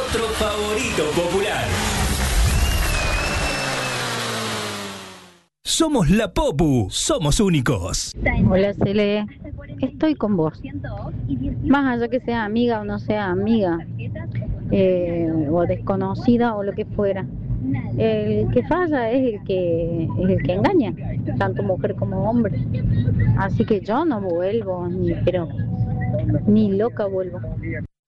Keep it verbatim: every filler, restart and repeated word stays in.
otro favorito popular. Somos la Popu, somos únicos. Hola Cele, estoy con vos. Más allá que sea amiga o no sea amiga, eh, o desconocida o lo que fuera, el que falla es el que es el que engaña, tanto mujer como hombre. Así que yo no vuelvo, ni pero ni loca vuelvo.